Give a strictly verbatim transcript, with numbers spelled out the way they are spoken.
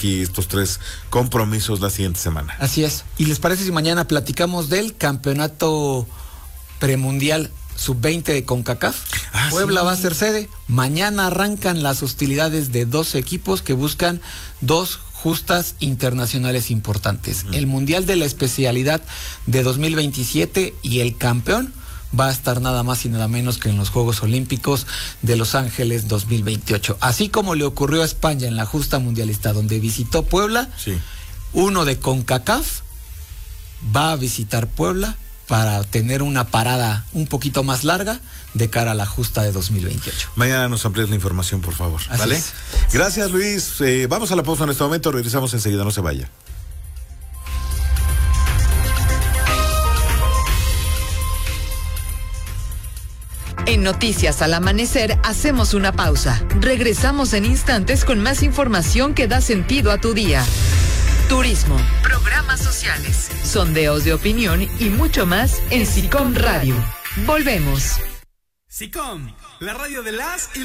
aquí estos tres compromisos la siguiente semana. Así es. ¿Y les parece si mañana platicamos del campeonato premundial sub veinte de CONCACAF? Ah, Puebla sí. va a ser sede. Mañana arrancan las hostilidades de dos equipos que buscan dos justas internacionales importantes. Uh-huh. El Mundial de la Especialidad de dos mil veintisiete y el campeón va a estar nada más y nada menos que en los Juegos Olímpicos de Los Ángeles dos mil veintiocho. Así como le ocurrió a España en la justa mundialista donde visitó Puebla, sí. uno de CONCACAF va a visitar Puebla para tener una parada un poquito más larga de cara a la justa de dos mil veintiocho. Mañana nos amplíes la información, por favor. Así ¿vale? Es. Gracias, Luis. Eh, vamos a la pausa en este momento, regresamos enseguida, no se vaya. En Noticias al Amanecer hacemos una pausa. Regresamos en instantes con más información que da sentido a tu día. Turismo, programas sociales, sondeos de opinión y mucho más en SICOM Radio. Volvemos. SICOM, la radio de las y